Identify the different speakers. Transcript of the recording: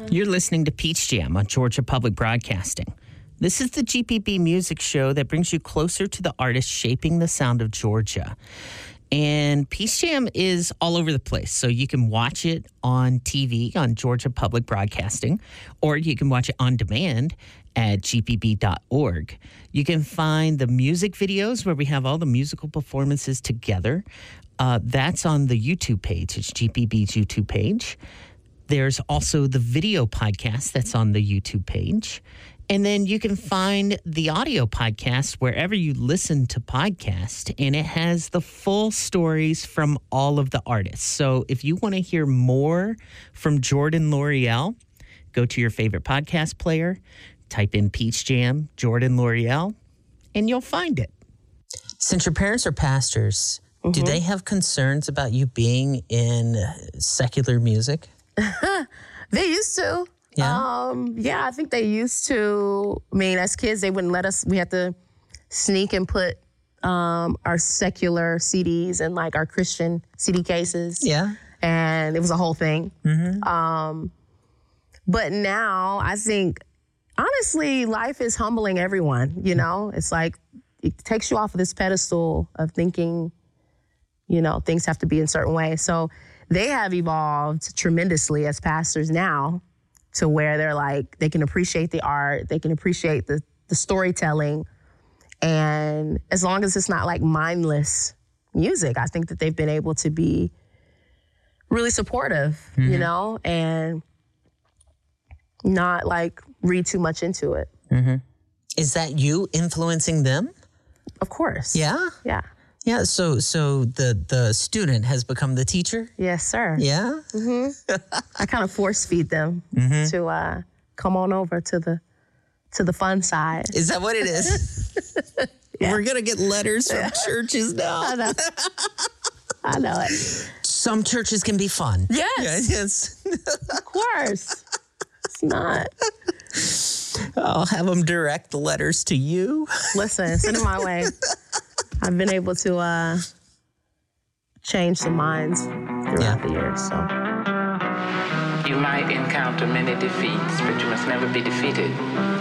Speaker 1: You're listening to Peach Jam on Georgia Public Broadcasting. This is the GPB music show that brings you closer to the artists shaping the sound of Georgia. And Peach Jam is all over the place. So you can watch it on TV on Georgia Public Broadcasting, or you can watch it on demand at gpb.org. You can find the music videos where we have all the musical performances together. That's on the YouTube page. It's GPB's YouTube page. There's also the video podcast that's on the YouTube page. And then you can find the audio podcast wherever you listen to podcasts, and it has the full stories from all of the artists. So if you want to hear more from Jordan L'Oreal, go to your favorite podcast player, type in Peach Jam, Jordan L'Oreal, and you'll find it. Since your parents are pastors, do they have concerns about you being in secular music?
Speaker 2: They used to.
Speaker 1: Yeah.
Speaker 2: I think they used to. I mean, as kids, they wouldn't let us. We had to sneak and put our secular CDs in like our Christian CD cases.
Speaker 1: Yeah.
Speaker 2: And it was a whole thing. But now I think, honestly, life is humbling everyone, you know? It's like, it takes you off of this pedestal of thinking, you know, things have to be in certain ways. So they have evolved tremendously as pastors now to where they're like, they can appreciate the art, they can appreciate the storytelling. And as long as it's not like mindless music, I think that they've been able to be really supportive, you know, and not like read too much into it.
Speaker 1: Is that you influencing them?
Speaker 2: Of course.
Speaker 1: Yeah?
Speaker 2: Yeah.
Speaker 1: Yeah, so the student has become the teacher?
Speaker 2: Yes, sir.
Speaker 1: Yeah?
Speaker 2: I kind of force feed them to come on over to the fun side.
Speaker 1: Is that what it is?
Speaker 2: Yeah.
Speaker 1: We're going to get letters from churches now.
Speaker 2: I know. I know it.
Speaker 1: Some churches can be fun.
Speaker 2: Yes.
Speaker 1: Yes.
Speaker 2: Of course. It's not.
Speaker 1: I'll have them direct the letters to you.
Speaker 2: Listen, send it my way. I've been able to change some minds throughout the years. So
Speaker 3: you might encounter many defeats, but you must never be defeated.